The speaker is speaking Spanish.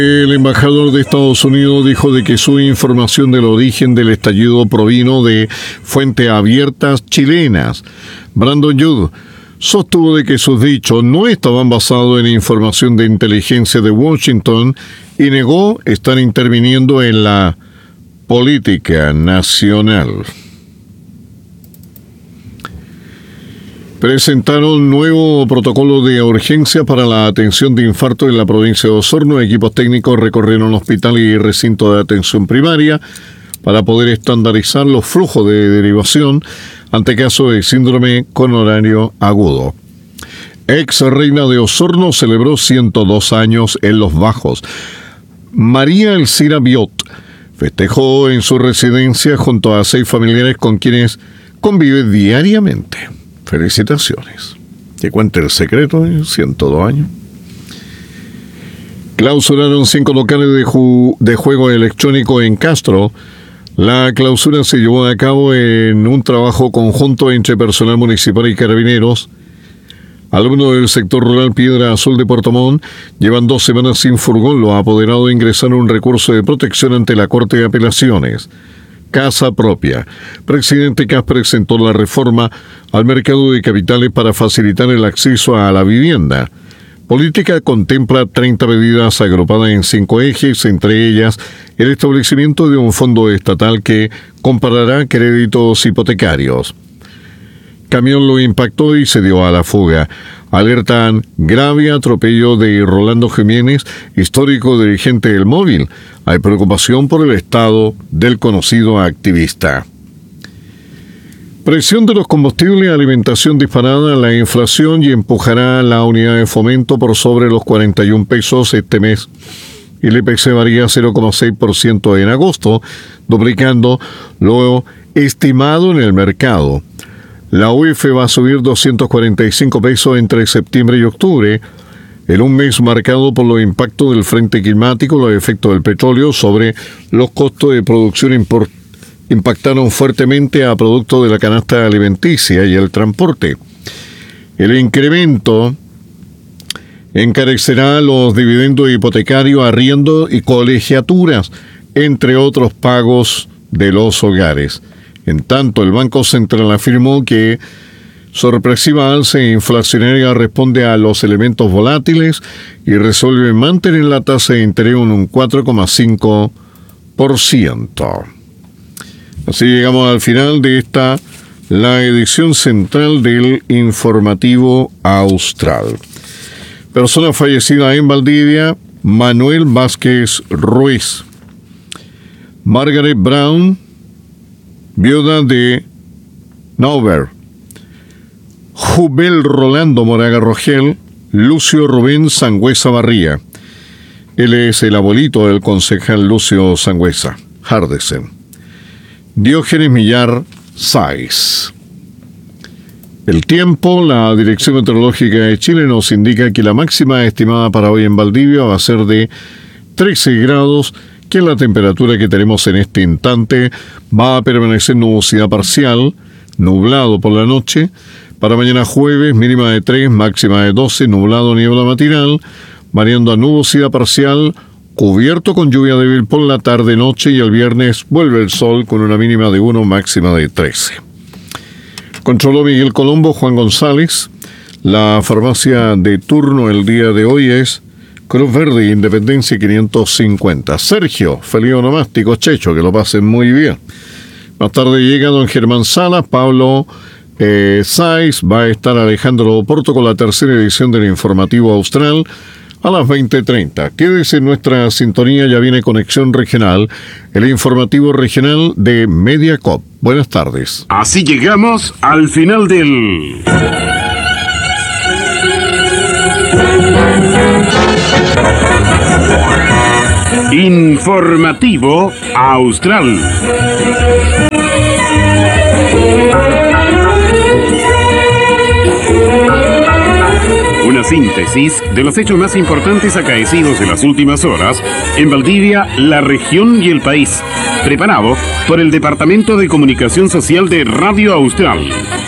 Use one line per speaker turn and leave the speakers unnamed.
El embajador de Estados Unidos dijo de que su información del origen del estallido provino de fuentes abiertas chilenas. Brandon Youd sostuvo de que sus dichos no estaban basados en información de inteligencia de Washington y negó estar interviniendo en la política nacional. Presentaron nuevo protocolo de urgencia para la atención de infarto en la provincia de Osorno. Equipos técnicos recorrieron hospitales y recintos de atención primaria para poder estandarizar los flujos de derivación ante casos de síndrome coronario agudo. Ex reina de Osorno celebró 102 años en Los Bajos. María Elcira Biot festejó en su residencia junto a 6 familiares con quienes convive diariamente. Felicitaciones. Que cuente el secreto, 102 años. Clausuraron 5 locales de juego electrónico en Castro. La clausura se llevó a cabo en un trabajo conjunto entre personal municipal y carabineros. Alumnos del sector rural Piedra Azul de Puerto Montt llevan 2 semanas sin furgón. Los apoderados ingresaron un recurso de protección ante la Corte de Apelaciones. Casa propia. Presidente Kast presentó la reforma al mercado de capitales para facilitar el acceso a la vivienda. Política contempla 30 medidas agrupadas en 5 ejes, entre ellas el establecimiento de un fondo estatal que comparará créditos hipotecarios. Camión lo impactó y se dio a la fuga. Alertan grave atropello de Rolando Jiménez, histórico dirigente del Móvil. Hay preocupación por el estado del conocido activista. Presión de los combustibles, alimentación disparada, la inflación y empujará la unidad de fomento por sobre los 41 pesos este mes. El IPC varía 0,6% en agosto, duplicando lo estimado en el mercado. La UIF va a subir 245 pesos entre septiembre y octubre, en un mes marcado por los impactos del frente climático. Los efectos del petróleo sobre los costos de producción impactaron fuertemente a productos de la canasta alimenticia y el transporte. El incremento encarecerá los dividendos hipotecarios, arriendo y colegiaturas, entre otros pagos de los hogares. En tanto, el Banco Central afirmó que sorpresiva alza inflacionaria responde a los elementos volátiles y resuelve mantener la tasa de interés en un 4,5%. Así llegamos al final de la edición central del Informativo Austral. Persona fallecida en Valdivia, Manuel Vázquez Ruiz. Margaret Brown, viuda de Nauber. Jubel Rolando Moraga Rogel, Lucio Rubén Sangüesa Barría. Él es el abuelito del concejal Lucio Sangüesa, Hardesen. Diógenes Millar Sáiz. El tiempo, la Dirección Meteorológica de Chile nos indica que la máxima estimada para hoy en Valdivia va a ser de 13 grados, que la temperatura que tenemos en este instante va a permanecer nubosidad parcial, nublado por la noche. Para mañana jueves, mínima de 3, máxima de 12, nublado, niebla matinal, variando a nubosidad parcial, cubierto con lluvia débil por la tarde-noche, y el viernes vuelve el sol con una mínima de 1, máxima de 13. Controló Miguel Colombo. Juan González. La farmacia de turno el día de hoy es Cruz Verde, Independencia 550. Sergio, feliz onomástico, Checho, que lo pasen muy bien. Más tarde llega don Germán Salas. Pablo Sáiz, va a estar Alejandro Oporto con la tercera edición del Informativo Austral a las 20:30. Quédese en nuestra sintonía, ya viene Conexión Regional, el informativo regional de Mediacop. Buenas tardes.
Así llegamos al final del Informativo Austral. Una síntesis de los hechos más importantes acaecidos en las últimas horas en Valdivia, la región y el país. Preparado por el Departamento de Comunicación Social de Radio Austral.